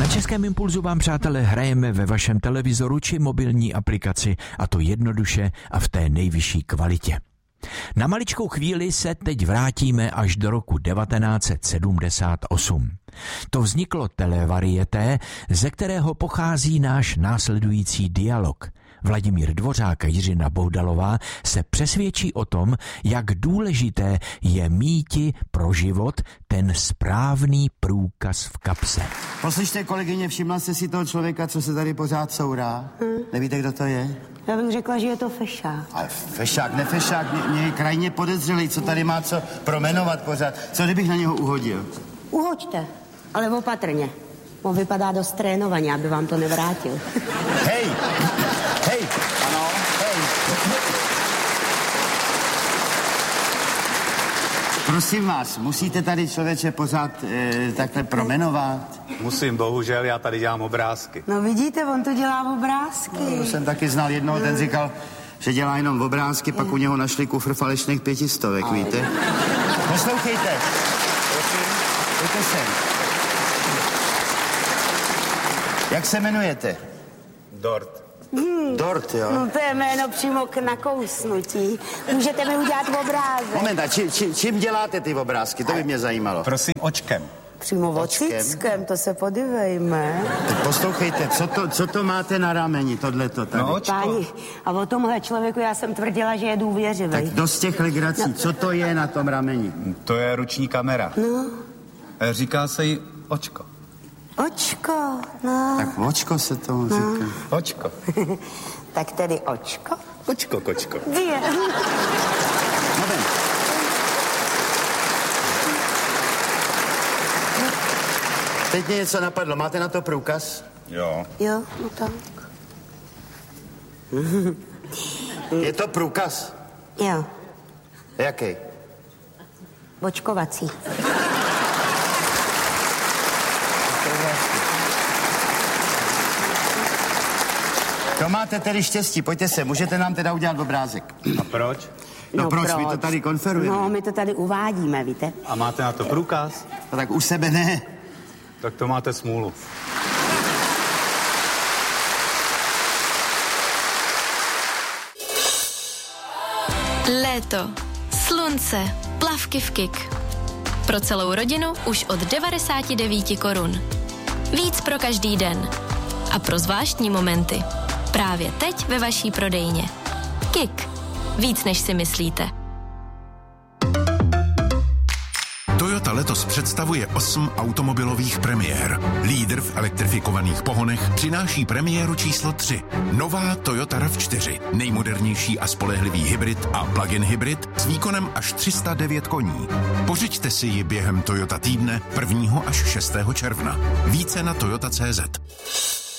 V Českém impulzu vám, přátelé, hrajeme ve vašem televizoru či mobilní aplikaci, a to jednoduše a v té nejvyšší kvalitě. Na maličkou chvíli se teď vrátíme až do roku 1978. To vzniklo televarieté, ze kterého pochází náš následující dialog. Vladimír Dvořák a Jiřina Bohdalová se přesvědčí o tom, jak důležité je míti pro život ten správný průkaz v kapse. Poslyšte, kolegyně, všimla jste si toho člověka, co se tady pořád sourá? Nevíte, kdo to je? Já bych řekla, že je to fešák. Ale fešák, nefešák, mě je krajně podezřelý, co tady má co promenovat pořád. Co kdybych na něho uhodil? Uhoďte, ale opatrně. On vypadá dost trénovaně, aby vám to nevrátil. Hej! Hej! Ano, hej! Prosím vás, musíte tady, člověče, pořád takhle promenovat? Musím, bohužel, já tady dělám obrázky. No vidíte, on tu dělá obrázky. No, jsem taky znal jednoho, ten říkal, že dělá jenom obrázky, pak u něho našli kufr falešných 500, víte? Poslouchejte. Prosím. Pojďte sem. Jak se jmenujete? Dort. Dort, jo? No to je jméno přímo k nakousnutí. Můžete mi udělat obrázek. Moment, a čím děláte ty obrázky? To by mě zajímalo. Prosím, očkem. Přímo očickem, to se podívejme. Tak poslouchejte, co to máte na rameni, tohleto tady? No, očko. Páni, a o tomhle člověku já jsem tvrdila, že je důvěřivý. Tak dost těch legrací, no. Co to je na tom rameni? To je ruční kamera. No. Říká se jí očko. Očko, no. Tak očko se tomu říká. Očko. Tak tedy očko? Očko, kočko. Je. Moment. Teď mě něco napadlo. Máte na to průkaz? Jo. Jo, no tak. Je to průkaz? Jo, Jaký? očkovací. To máte tedy štěstí, pojďte se, můžete nám teda udělat obrázek. A proč? No proč? My to tady konferujeme. No, my to tady uvádíme, víte? A máte na to průkaz? No tak u sebe ne. Tak to máte smůlu. Léto, slunce, plavky v KIK. Pro celou rodinu už od 99 korun. Víc pro každý den. A pro zvláštní momenty. Právě teď ve vaší prodejně. KIK. Víc, než si myslíte. Toyota letos představuje 8 automobilových premiér. Lídr v elektrifikovaných pohonech přináší premiéru číslo 3. Nová Toyota RAV4. Nejmodernější a spolehlivý hybrid a plug-in hybrid s výkonem až 309 koní. Pořiďte si ji během Toyota týdne 1. až 6. června. Více na toyota.cz.